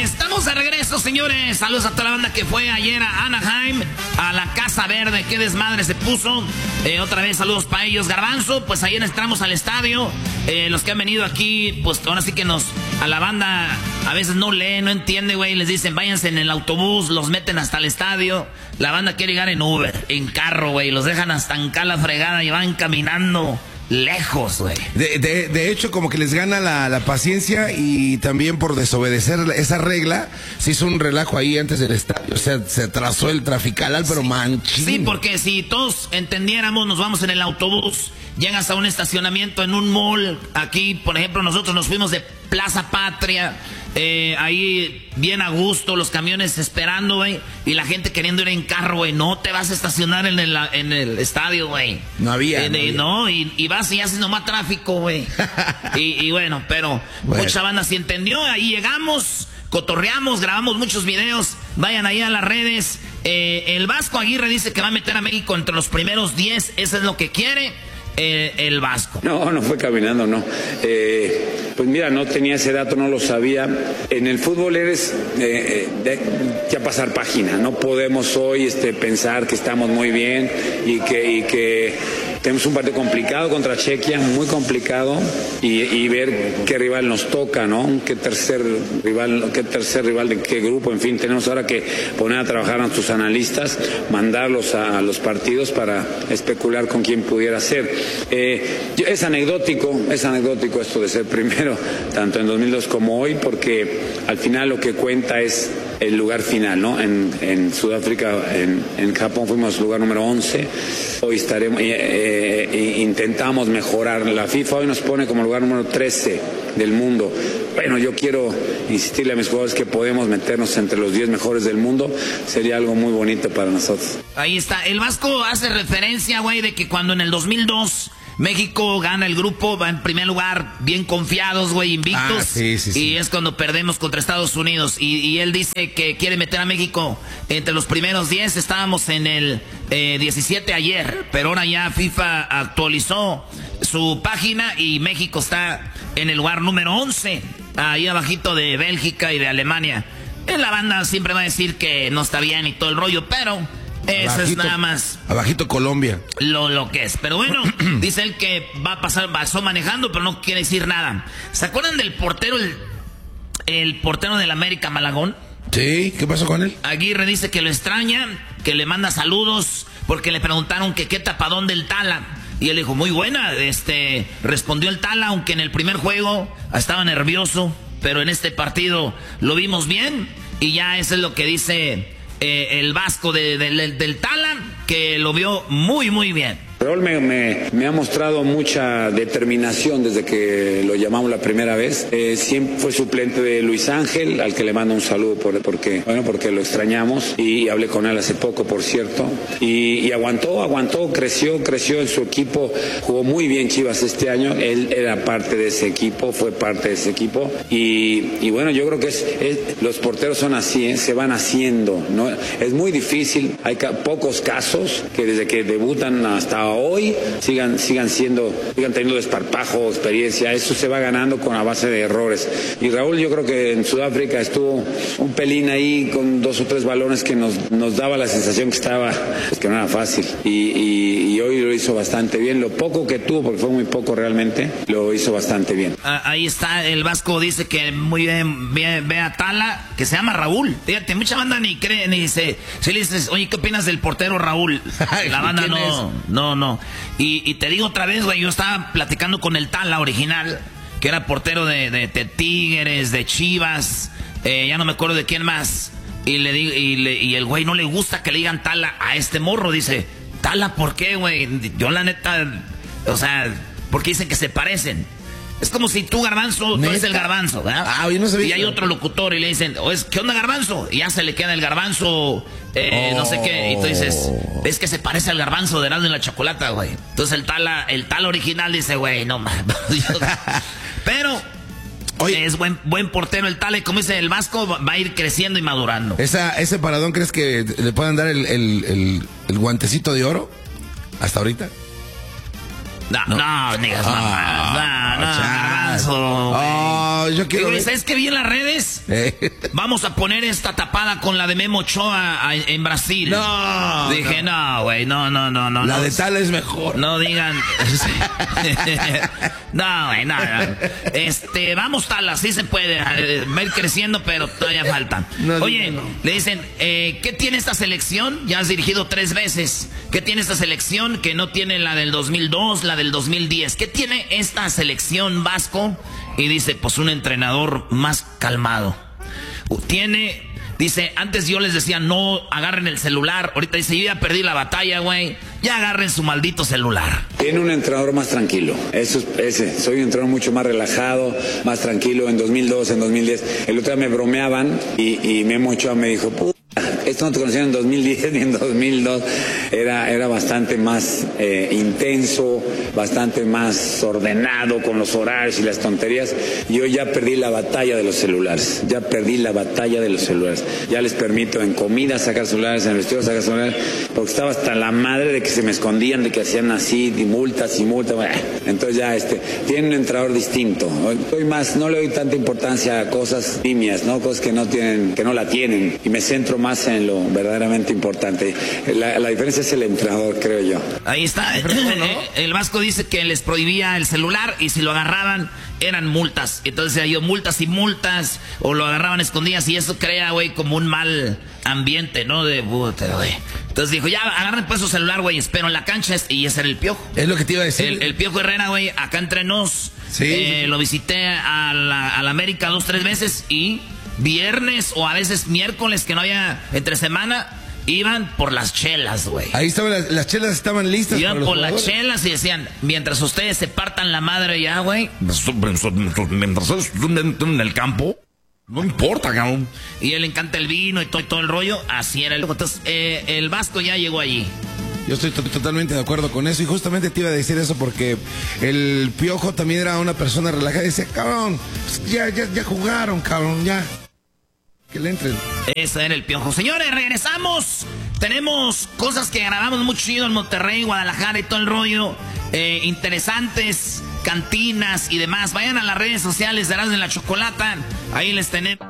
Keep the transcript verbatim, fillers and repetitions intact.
Estamos de regreso, señores. Saludos a toda la banda que fue ayer a Anaheim, a la Casa Verde. Qué desmadre se puso. Eh, otra vez, saludos para ellos. Garbanzo, pues ayer entramos al estadio. Eh, los que han venido aquí, pues ahora sí que nos... A la banda a veces no lee, no entiende, güey. Les dicen, váyanse en el autobús, los meten hasta el estadio. La banda quiere llegar en Uber, en carro, güey. Los dejan hasta en la fregada y van caminando... lejos, güey. De, de, de hecho, como que les gana la, la paciencia y también por desobedecer esa regla, se hizo un relajo ahí antes del estadio. O sea, se atrasó el traficalal, pero sí, manchín. Sí, porque si todos entendiéramos, nos vamos en el autobús, llegas a un estacionamiento en un mall. Aquí, por ejemplo, nosotros nos fuimos de Plaza Patria, eh, ahí bien a gusto, los camiones esperando, güey, y la gente queriendo ir en carro, güey. No te vas a estacionar en el, en el estadio, güey. No había. Eh, no, había. no y, y vas y haces nomás tráfico, güey. y, y bueno, pero bueno. Mucha banda sí entendió. Ahí llegamos, cotorreamos, grabamos muchos videos. Vayan ahí a las redes. Eh, el Vasco Aguirre dice que va a meter a México entre los primeros diez. Eso es lo que quiere. Eh, el Vasco. No, no fue caminando, no. Eh, pues mira, no tenía ese dato, no lo sabía. En el fútbol eres eh, de, ya pasar página. No podemos hoy este, pensar que estamos muy bien y que, y que tenemos un partido complicado contra Chequia, muy complicado, y, y ver qué rival nos toca, ¿no? Qué tercer rival, qué tercer rival de qué grupo. En fin, tenemos ahora que poner a trabajar a nuestros analistas, mandarlos a, a los partidos para especular con quién pudiera ser. Eh, es anecdótico, es anecdótico esto de ser primero, tanto en dos mil dos como hoy, porque al final lo que cuenta es el lugar final, ¿no? En, en Sudáfrica, en, en Japón fuimos lugar número once, hoy estaremos, eh, eh, intentamos mejorar. La FIFA hoy nos pone como lugar número trece del mundo. Bueno, yo quiero insistirle a mis jugadores que podemos meternos entre los diez mejores del mundo, sería algo muy bonito para nosotros. Ahí está, el Vasco hace referencia, güey, de que cuando en el dos mil dos México gana el grupo, va en primer lugar, bien confiados, güey, invictos. Ah, sí, sí, sí. Y es cuando perdemos contra Estados Unidos. Y, y él dice que quiere meter a México entre los primeros diez. Estábamos en el eh, diecisiete ayer, pero ahora ya FIFA actualizó su página y México está en el lugar número once, ahí abajito de Bélgica y de Alemania. En la banda siempre va a decir que no está bien y todo el rollo, pero... eso abajito, es nada más. Abajito Colombia. Lo, lo que es. Pero bueno, dice él que va a pasar, pasó manejando, pero no quiere decir nada. ¿Se acuerdan del portero, el, el portero del América, Malagón? Sí, ¿qué pasó con él? Aguirre dice que lo extraña, que le manda saludos, porque le preguntaron que qué tapadón del Tala. Y él dijo, muy buena, este, respondió el Tala, aunque en el primer juego estaba nervioso, pero en este partido lo vimos bien, y ya eso es lo que dice... Eh, el Vasco de, de, de, del Tala, que lo vio muy, muy bien. Raúl me, me, me ha mostrado mucha determinación desde que lo llamamos la primera vez. Eh, siempre fue suplente de Luis Ángel, al que le mando un saludo por, porque, bueno, porque lo extrañamos, y hablé con él hace poco, por cierto, y, y aguantó, aguantó, creció, creció en su equipo, jugó muy bien Chivas este año, él era parte de ese equipo, fue parte de ese equipo, y, y bueno, yo creo que es, es, los porteros son así, ¿eh? Se van haciendo, ¿no? Es muy difícil, hay ca pocos casos que desde que debutan hasta hoy sigan sigan siendo sigan teniendo desparpajo, experiencia. Eso se va ganando con a base de errores. Y Raúl, yo creo que en Sudáfrica estuvo un pelín ahí con dos o tres balones que nos nos daba la sensación que estaba, pues, que no era fácil, y, y, y hoy lo hizo bastante bien. Lo poco que tuvo, porque fue muy poco realmente, lo hizo bastante bien. Ah, ahí está, el Vasco dice que muy bien, bien ve a Tala, que se llama Raúl. Fíjate, mucha banda ni cree, ni dice, si le dices, oye, ¿qué opinas del portero Raúl? La banda no, no No, y, y te digo otra vez, güey, yo estaba platicando con el Tala original, que era portero de, de, de Tigres, de Chivas, eh, ya no me acuerdo de quién más, y le digo, y, le, y el güey no le gusta que le digan Tala a este morro, dice, Tala, ¿por qué, güey? Yo la neta, o sea, porque dicen que se parecen. Es como si tú, Garbanzo, tú eres el Garbanzo, ¿verdad? Ah, yo no sabía. Y hay otro locutor y le dicen, ¿qué onda, Garbanzo? Y ya se le queda el Garbanzo, eh, oh. no sé qué. Y tú dices, es que se parece al Garbanzo de Erasmo y la Chocolata, güey. Entonces el Tala, el Tala original dice, güey, no mames. Pero oye, es buen, buen portero el Tala, y como dice el Vasco, va a ir creciendo y madurando. Esa, ¿Ese paradón crees que le puedan dar el, el, el, el guantecito de oro hasta ahorita? No, no, no digas mamás. No, no, Garbanzo. Oh, No, yo quiero... Digo, ¿sabes qué vi en las redes? Eh. Vamos a poner esta tapada con la de Memo Ochoa a, en Brasil. No. Dije, no, güey, no, no, no, no. La no, de Tala es mejor. No digan... no, güey, no, no. Este, vamos Tala, sí se puede. Va a ir creciendo, pero todavía falta. No, Oye, no. le dicen, eh, ¿qué tiene esta selección? Ya has dirigido tres veces. ¿Qué tiene esta selección que no tiene la del dos mil dos, la del dos mil diez? ¿Qué tiene esta selección, Vasco? Y dice, pues un entrenador más calmado. Tiene, dice, antes yo les decía, no agarren el celular. Ahorita dice, yo ya perdí la batalla, güey. Ya agarren su maldito celular. Tiene un entrenador más tranquilo. Eso es ese. Soy un entrenador mucho más relajado, más tranquilo. En dos mil dos, en dos mil diez. El otro día me bromeaban y, y Memo Ochoa me dijo, puta, esto no te conocían en dos mil diez ni en dos mil dos. Era, era bastante más eh, intenso, bastante más ordenado con los horarios y las tonterías. Yo ya perdí la batalla de los celulares. Ya perdí la batalla de los celulares. Ya les permito en comida sacar celulares, en el vestido sacar celulares, porque estaba hasta la madre de que se me escondían, de que hacían así, y multas y multas. Entonces ya este, tiene un entrenador distinto. Hoy más, no le doy tanta importancia a cosas nimias, ¿no? Cosas que no tienen, que no la tienen. Y me centro más en lo verdaderamente importante. La, la diferencia es el entrenador, creo yo. Ahí está. ¿No? El Vasco dice que les prohibía el celular y si lo agarraban eran multas. Entonces hay multas y multas, o lo agarraban escondidas y eso crea, güey, como un mal ambiente, ¿no? De puta, güey. Entonces dijo, ya, agarren pues su celular, güey, espero en la cancha, y ese era el Piojo. Es lo que te iba a decir. El, el Piojo Herrera, güey, acá entre nos, sí. eh, lo visité a la, a la América dos, tres veces y viernes o a veces miércoles que no había entre semana, iban por las chelas, güey. Ahí estaban las, las chelas, estaban listas. Iban por las chelas y decían, mientras ustedes se partan la madre ya, güey, mientras en el campo, no importa, cabrón. Y él le encanta el vino y todo, y todo el rollo, así era el... Entonces, eh, el Vasco ya llegó allí. Yo estoy to- totalmente de acuerdo con eso y justamente te iba a decir eso porque el Piojo también era una persona relajada y decía, cabrón, pues ya, ya, ya jugaron, cabrón, ya. Que le entren. Ese era el Piojo. Señores, regresamos. Tenemos cosas que grabamos muy chido en Monterrey, Guadalajara y todo el rollo. Eh, interesantes, cantinas y demás. Vayan a las redes sociales de Erasmo y la Chocolata. Ahí les tenemos.